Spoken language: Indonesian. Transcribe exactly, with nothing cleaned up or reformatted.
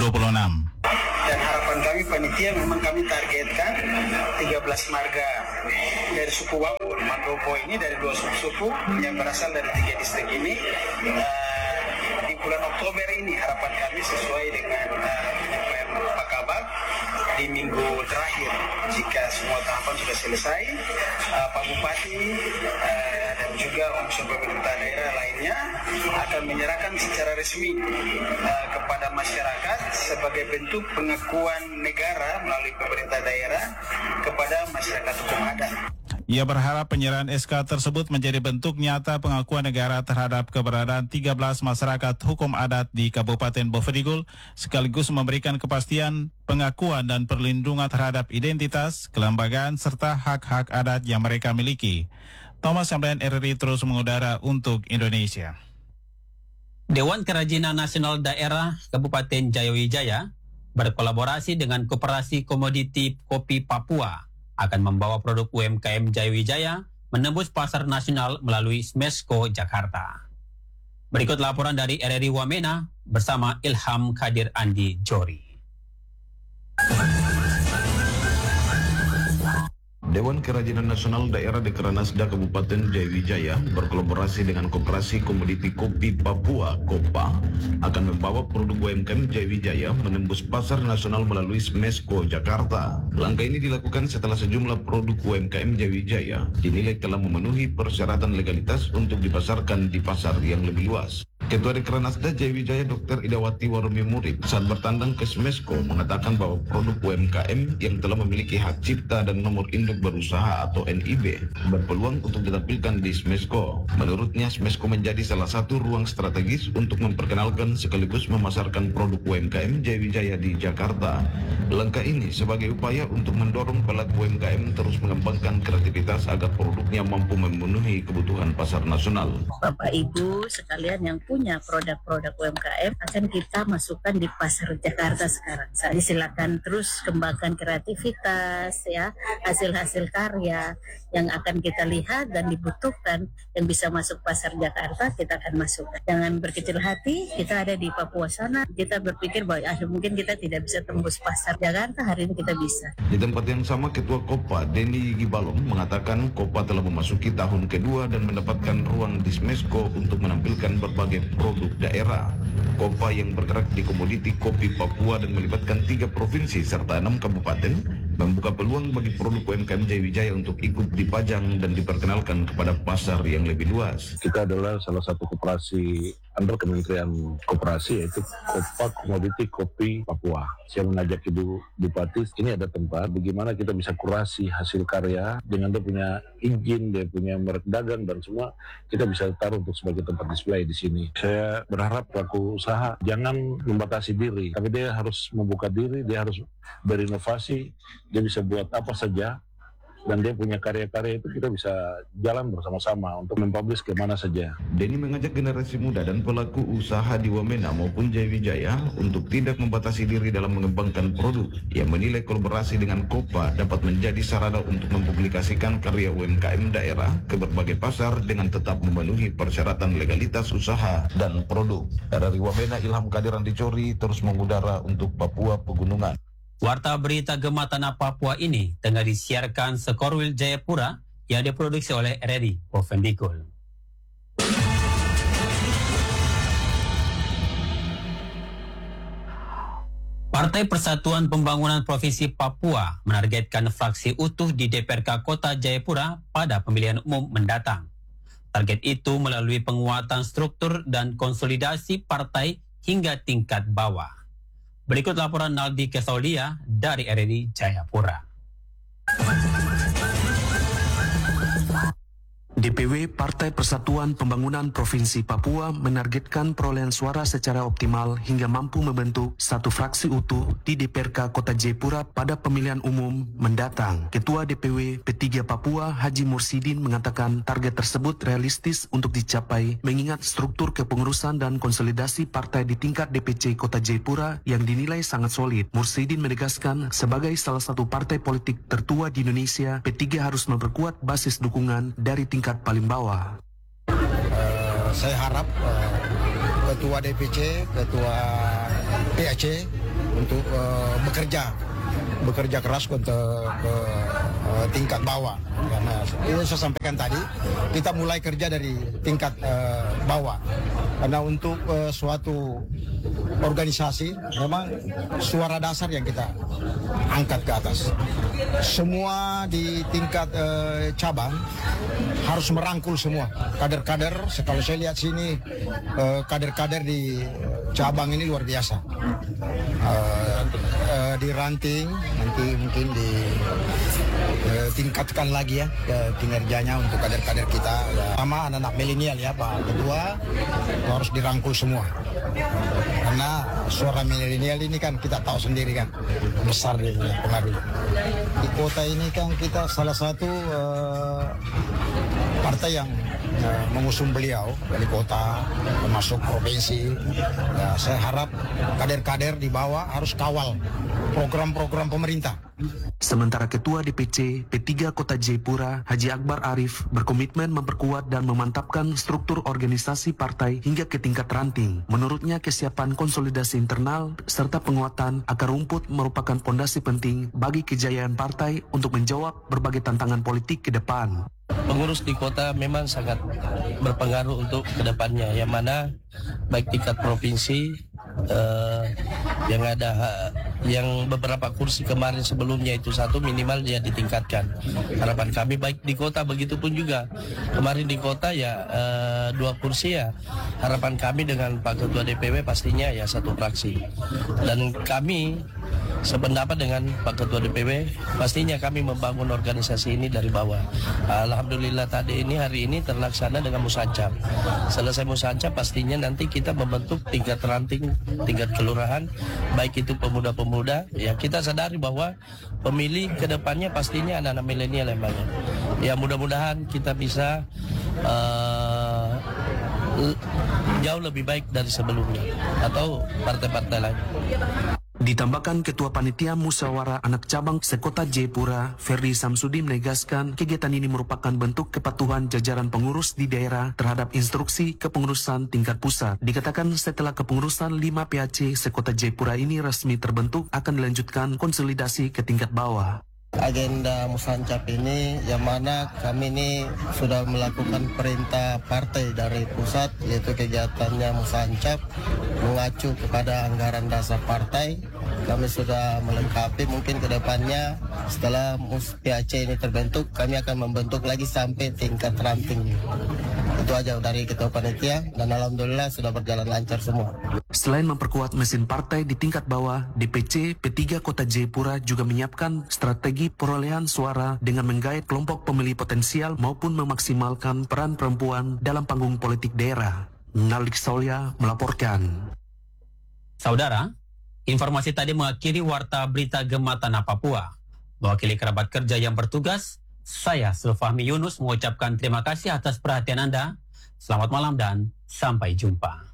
dua puluh enam. Dan harapan kami panitia memang kami targetkan tiga belas marga dari suku Wabu. Mandopo ini dari dua suku-suku yang berasal dari tiga distrik ini. Uh, di bulan Oktober ini harapan kami sesuai dengan penyampaian uh, Pak Kabak di minggu terakhir, jika semua tahapan sudah selesai, uh, Pak Bupati uh, dan juga unsur pemerintah daerah lainnya akan menyerahkan secara resmi uh, kepada masyarakat sebagai bentuk pengakuan negara melalui pemerintah daerah kepada masyarakat hukum adat. Ia berharap penyerahan S K tersebut menjadi bentuk nyata pengakuan negara terhadap keberadaan tiga belas masyarakat hukum adat di Kabupaten Bovendigul, sekaligus memberikan kepastian pengakuan dan perlindungan terhadap identitas, kelembagaan, serta hak-hak adat yang mereka miliki. Thomas Sampean R R I terus mengudara untuk Indonesia. Dewan Kerajinan Nasional Daerah Kabupaten Jayawijaya berkolaborasi dengan Koperasi Komoditi Kopi Papua akan membawa produk U M K M Jayawijaya menembus pasar nasional melalui Smesco Jakarta. Berikut laporan dari R R I Wamena bersama Ilham Kadir Andi Jori. Dewan Kerajinan Nasional Daerah Dekranasda Kabupaten Jayawijaya berkolaborasi dengan Koperasi Komoditi Kopi Papua (KOPA) akan membawa produk U M K M Jayawijaya menembus pasar nasional melalui Smesco Jakarta. Langkah ini dilakukan setelah sejumlah produk U M K M Jayawijaya dinilai telah memenuhi persyaratan legalitas untuk dipasarkan di pasar yang lebih luas. Ketua Dekranasda Jayawijaya Dokter Idawati Warumi Murid saat bertandang ke Smesco mengatakan bahwa produk U M K M yang telah memiliki hak cipta dan nomor induk berusaha atau N I B berpeluang untuk ditampilkan di Smesco. Menurutnya, Smesco menjadi salah satu ruang strategis untuk memperkenalkan sekaligus memasarkan produk U M K M Jayawijaya di Jakarta. Langkah ini sebagai upaya untuk mendorong pelaku U M K M terus mengembangkan kreativitas agar produknya mampu memenuhi kebutuhan pasar nasional. Bapak Ibu sekalian yang punya produk-produk U M K M akan kita masukkan di pasar Jakarta sekarang. Jadi silakan terus kembangkan kreativitas ya, hasil-hasil karya yang akan kita lihat dan dibutuhkan yang bisa masuk pasar Jakarta, kita akan masukkan. Jangan berkecil hati, kita ada di Papua sana, kita berpikir bahwa ah, mungkin kita tidak bisa tembus pasar Jakarta, hari ini kita bisa. Di tempat yang sama, Ketua KOPA Denny Gibalong mengatakan KOPA telah memasuki tahun kedua dan mendapatkan ruang di Smesco untuk menampilkan berbagai produk daerah. KOPA yang bergerak di komoditi kopi Papua dan melibatkan tiga provinsi serta enam kabupaten membuka peluang bagi produk U M K M Jayawijaya untuk ikut dipajang dan diperkenalkan kepada pasar yang lebih luas. Kita adalah salah satu koperasi under Kementerian Koperasi, yaitu KOPA Komoditi Kopi Papua. Saya mengajak Ibu Bupati, ini ada tempat bagaimana kita bisa kurasi hasil karya dengan dia punya izin, dia punya merek dagang dan semua, kita bisa taruh untuk sebagai tempat display di sini. Saya berharap pelaku usaha jangan membatasi diri, tapi dia harus membuka diri, dia harus berinovasi, dia bisa buat apa saja, dan dia punya karya-karya itu kita bisa jalan bersama-sama untuk mempublish kemana saja. Denny mengajak generasi muda dan pelaku usaha di Wamena maupun Jayawijaya untuk tidak membatasi diri dalam mengembangkan produk. Ia menilai kolaborasi dengan KOPA dapat menjadi sarana untuk mempublikasikan karya U M K M daerah ke berbagai pasar dengan tetap memenuhi persyaratan legalitas usaha dan produk. Dari Wamena, Ilham Kadir Andi Jori terus mengudara untuk Papua Pegunungan. Warta berita Gema Tanah Papua ini tengah disiarkan Sekorwil Jayapura yang diproduksi oleh R R I Bovendigul. Partai Persatuan Pembangunan Provinsi Papua menargetkan fraksi utuh di D P R K Kota Jayapura pada pemilihan umum mendatang. Target itu melalui penguatan struktur dan konsolidasi partai hingga tingkat bawah. Berikut laporan Naldi Kesaulia dari R R I Jayapura. D P W Partai Persatuan Pembangunan Provinsi Papua menargetkan perolehan suara secara optimal hingga mampu membentuk satu fraksi utuh di D P R K Kota Jayapura pada pemilihan umum mendatang. Ketua D P W P tiga Papua Haji Mursidin mengatakan target tersebut realistis untuk dicapai mengingat struktur kepengurusan dan konsolidasi partai di tingkat D P C Kota Jayapura yang dinilai sangat solid. Mursidin menegaskan sebagai salah satu partai politik tertua di Indonesia, P tiga harus memperkuat basis dukungan dari tingkat paling bawah. Uh, saya harap uh, Ketua D P C, Ketua P A C untuk uh, bekerja bekerja keras untuk ke uh, tingkat bawah. Karena ini saya sampaikan tadi, kita mulai kerja dari tingkat uh, bawah. Karena untuk uh, suatu organisasi memang suara dasar yang kita angkat ke atas. Semua di tingkat uh, cabang harus merangkul semua kader-kader. Kalau saya lihat sini uh, kader-kader di cabang ini luar biasa. Uh, uh, di ranting nanti mungkin di uh, tingkatkan lagi ya ke kinerjanya untuk kader-kader kita. Sama anak-anak milenial ya Pak Ketua, harus dirangkul semua. Karena suara milenial ini kan kita tahu sendiri kan besar dia pengaruh. Di kota ini kan kita salah satu uh, partai yang uh, mengusung beliau dari kota termasuk provinsi. Uh, saya harap kader-kader di bawah harus kawal program-program pemerintah. Sementara Ketua D P C P tiga Kota Jayapura, Haji Akbar Arif, berkomitmen memperkuat dan memantapkan struktur organisasi partai hingga ke tingkat ranting. Menurutnya, kesiapan konsolidasi internal serta penguatan akar rumput merupakan fondasi penting bagi kejayaan partai untuk menjawab berbagai tantangan politik ke depan. Pengurus di kota memang sangat berpengaruh untuk kedepannya, yang mana baik tingkat provinsi uh, yang ada yang beberapa kursi kemarin sebelumnya itu satu minimal dia ditingkatkan. Harapan kami baik di kota begitu pun juga kemarin di kota ya uh, dua kursi ya. Harapan kami dengan Pak Ketua D P W pastinya ya satu fraksi, dan kami sependapat dengan Pak Ketua D P W, pastinya kami membangun organisasi ini dari bawah. Alhamdulillah tadi ini hari ini terlaksana dengan musancap. Selesai musancap pastinya nanti kita membentuk tingkat ranting, tingkat kelurahan, baik itu pemuda-pemuda. Ya kita sadari bahwa pemilih kedepannya pastinya anak-anak milenial yang banyak. Ya mudah-mudahan kita bisa uh, jauh lebih baik dari sebelumnya atau partai-partai lain. Ditambahkan Ketua Panitia Musyawarah Anak Cabang Sekota Jayapura, Ferdi Samsudi, menegaskan kegiatan ini merupakan bentuk kepatuhan jajaran pengurus di daerah terhadap instruksi kepengurusan tingkat pusat. Dikatakan setelah kepengurusan lima P A C Sekota Jayapura ini resmi terbentuk, akan dilanjutkan konsolidasi ke tingkat bawah. Agenda musancap ini yang mana kami ini sudah melakukan perintah partai dari pusat, yaitu kegiatannya musancap mengacu kepada anggaran dasar partai. Kami sudah melengkapi, mungkin ke depannya setelah P A C ini terbentuk kami akan membentuk lagi sampai tingkat ranting. Itu aja dari Ketua Panitia, dan alhamdulillah sudah berjalan lancar semua. Selain memperkuat mesin partai di tingkat bawah, D P C P tiga Kota Jayapura juga menyiapkan strategi perolehan suara dengan menggait kelompok pemilih potensial maupun memaksimalkan peran perempuan dalam panggung politik daerah. Nalik Solya melaporkan. Saudara, informasi tadi mengakhiri Warta Berita Gema Tanah Papua. Mewakili kerabat kerja yang bertugas, saya Sulfahmi Yunus mengucapkan terima kasih atas perhatian Anda. Selamat malam dan sampai jumpa.